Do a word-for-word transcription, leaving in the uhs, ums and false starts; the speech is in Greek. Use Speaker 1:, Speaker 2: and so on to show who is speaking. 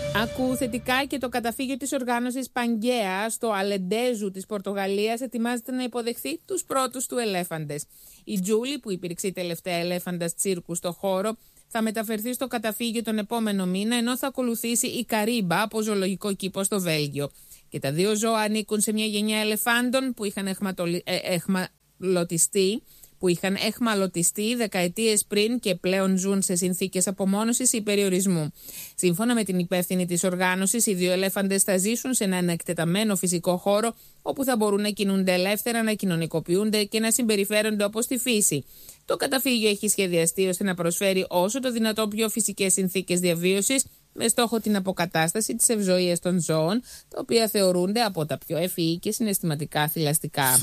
Speaker 1: Άκου θετικά και το καταφύγιο της οργάνωσης Πανγκαία στο Αλεντέζου της Πορτογαλίας ετοιμάζεται να υποδεχθεί τους πρώτους του ελέφαντες. Η Τζούλη, που υπήρξε η τελευταία ελέφαντας τσίρκου στο χώρο, θα μεταφερθεί στο καταφύγιο τον επόμενο μήνα, ενώ θα ακολουθήσει η Καρίμπα από ζωολογικό κήπο στο Βέλγιο. Και τα δύο ζώα ανήκουν σε μια γενιά ελεφάντων που είχαν εχματολι... ε, εχμαλωτιστεί. που είχαν εχμαλωτιστεί δεκαετίες πριν και πλέον ζουν σε συνθήκες απομόνωσης ή περιορισμού. Σύμφωνα με την υπεύθυνη της οργάνωσης, οι δύο ελέφαντες θα ζήσουν σε έναν εκτεταμένο φυσικό χώρο όπου θα μπορούν να κινούνται ελεύθερα, να κοινωνικοποιούνται και να συμπεριφέρονται όπως στη φύση. Το καταφύγιο έχει σχεδιαστεί ώστε να προσφέρει όσο το δυνατόν πιο φυσικές συνθήκες διαβίωσης, με στόχο την αποκατάσταση της ευζοίας των ζώων, τα οποία θεωρούνται από τα πιο ευφυή και συναισθηματικά θηλαστικά.